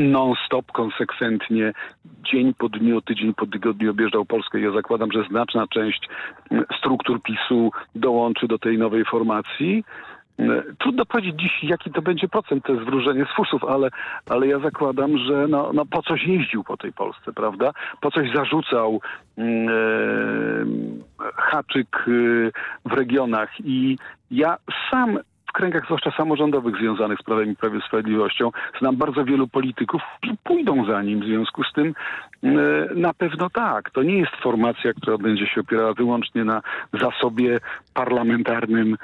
non-stop, konsekwentnie, dzień po dniu, tydzień po tygodniu objeżdżał Polskę i ja zakładam, że znaczna część struktur PiS-u dołączy do tej nowej formacji. Trudno powiedzieć dziś, jaki to będzie procent, to jest wróżenie z fusów, ale ja zakładam, że no po coś jeździł po tej Polsce, prawda? Po coś zarzucał haczyk w regionach i ja sam w kręgach zwłaszcza samorządowych związanych z Prawem i Sprawiedliwością znam bardzo wielu polityków, którzy pójdą za nim. W związku z tym na pewno tak. To nie jest formacja, która będzie się opierała wyłącznie na zasobie parlamentarnym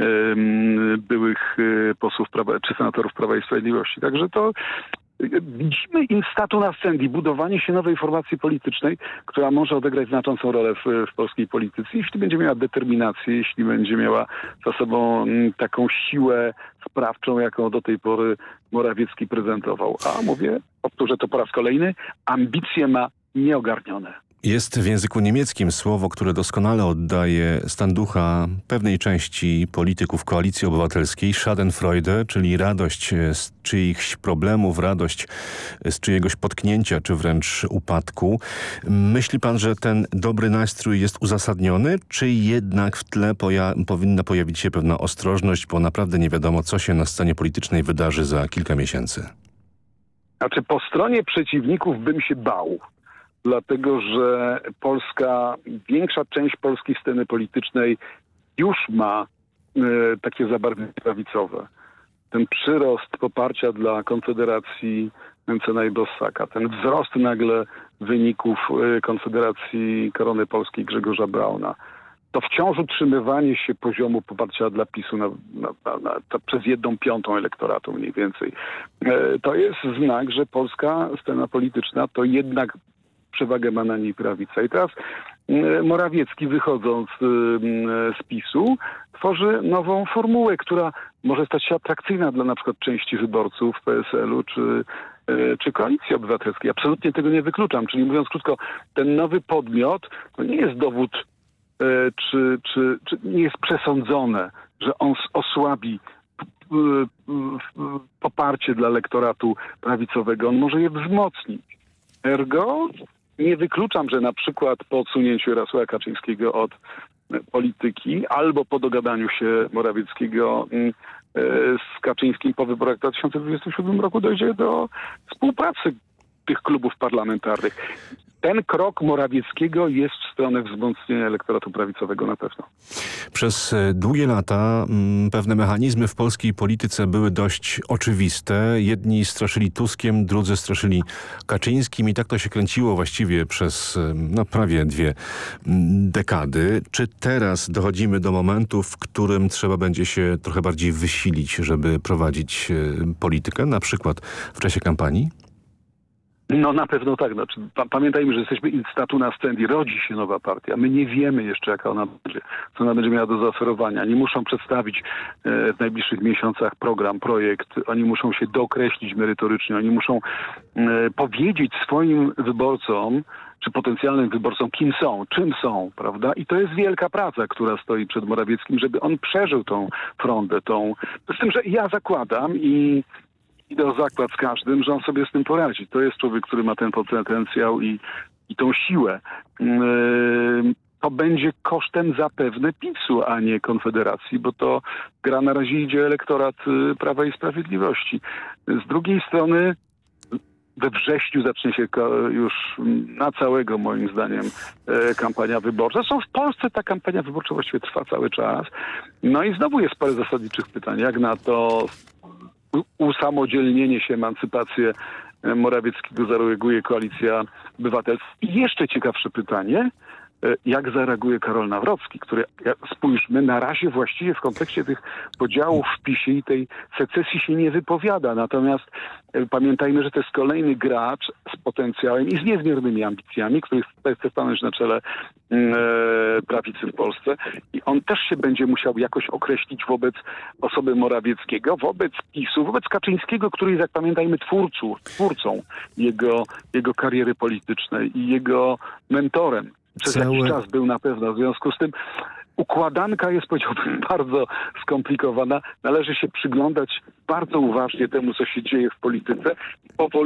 byłych posłów czy senatorów Prawa i Sprawiedliwości. Także to widzimy instatu nascendi, budowanie się nowej formacji politycznej, która może odegrać znaczącą rolę w polskiej polityce, jeśli będzie miała determinację, jeśli będzie miała za sobą taką siłę sprawczą, jaką do tej pory Morawiecki prezentował. A powtórzę to po raz kolejny, ambicje ma nieogarnione. Jest w języku niemieckim słowo, które doskonale oddaje stan ducha pewnej części polityków Koalicji Obywatelskiej, Schadenfreude, czyli radość z czyichś problemów, radość z czyjegoś potknięcia, czy wręcz upadku. Myśli pan, że ten dobry nastrój jest uzasadniony, czy jednak w tle powinna pojawić się pewna ostrożność, bo naprawdę nie wiadomo, co się na scenie politycznej wydarzy za kilka miesięcy? Znaczy, po stronie przeciwników bym się bał. Dlatego, że większa część polskiej sceny politycznej już ma takie zabarwienie prawicowe. Ten przyrost poparcia dla Konfederacji Mencena i Bossaka, ten wzrost nagle wyników Konfederacji Korony Polskiej Grzegorza Brauna, to wciąż utrzymywanie się poziomu poparcia dla PiS-u przez 1/5 elektoratu mniej więcej. To jest znak, że polska scena polityczna to jednak przewagę ma na niej prawica. I teraz Morawiecki, wychodząc z PiS-u, tworzy nową formułę, która może stać się atrakcyjna dla na przykład części wyborców PSL-u czy Koalicji Obywatelskiej. Absolutnie tego nie wykluczam. Czyli mówiąc krótko, ten nowy podmiot to nie jest dowód, czy nie jest przesądzone, że on osłabi poparcie dla elektoratu prawicowego. On może je wzmocnić. Ergo nie wykluczam, że na przykład po odsunięciu Jarosława Kaczyńskiego od polityki albo po dogadaniu się Morawieckiego z Kaczyńskim po wyborach w 2027 roku dojdzie do współpracy tych klubów parlamentarnych. Ten krok Morawieckiego jest w stronę wzmocnienia elektoratu prawicowego na pewno. Przez długie lata pewne mechanizmy w polskiej polityce były dość oczywiste. Jedni straszyli Tuskiem, drudzy straszyli Kaczyńskim i tak to się kręciło właściwie przez prawie 2 dekady. Czy teraz dochodzimy do momentu, w którym trzeba będzie się trochę bardziej wysilić, żeby prowadzić politykę, na przykład w czasie kampanii? No na pewno tak. Znaczy, pamiętajmy, że jesteśmy instatu nascendi. Rodzi się nowa partia. My nie wiemy jeszcze, jaka ona będzie, co ona będzie miała do zaoferowania. Oni muszą przedstawić w najbliższych miesiącach program, projekt. Oni muszą się dookreślić merytorycznie. Oni muszą powiedzieć swoim wyborcom, czy potencjalnym wyborcom, kim są, czym są, prawda? I to jest wielka praca, która stoi przed Morawieckim, żeby on przeżył tą frondę, z tym, że ja zakładam i idę o zakład z każdym, że on sobie z tym poradzi. To jest człowiek, który ma ten potencjał i tą siłę. To będzie kosztem zapewne PiS-u, a nie Konfederacji, bo to gra na razie idzie elektorat Prawa i Sprawiedliwości. Z drugiej strony we wrześniu zacznie się już na całego, moim zdaniem, kampania wyborcza. Zresztą w Polsce ta kampania wyborcza właściwie trwa cały czas. No i znowu jest parę zasadniczych pytań. Jak na to usamodzielnienie się, emancypację Morawieckiego zareaguje Koalicja Obywatelska? I jeszcze ciekawsze pytanie, jak zareaguje Karol Nawrocki, który, spójrzmy, na razie właściwie w kontekście tych podziałów w PiS-ie i tej secesji się nie wypowiada. Natomiast pamiętajmy, że to jest kolejny gracz z potencjałem i z niezmiernymi ambicjami, który chce stanąć na czele prawicy w Polsce. I on też się będzie musiał jakoś określić wobec osoby Morawieckiego, wobec PiS-u, wobec Kaczyńskiego, który jest, jak pamiętajmy, twórcą jego kariery politycznej i jego mentorem. Przez jakiś czas był na pewno. W związku z tym układanka jest, powiedziałbym, bardzo skomplikowana. Należy się przyglądać bardzo uważnie temu, co się dzieje w polityce.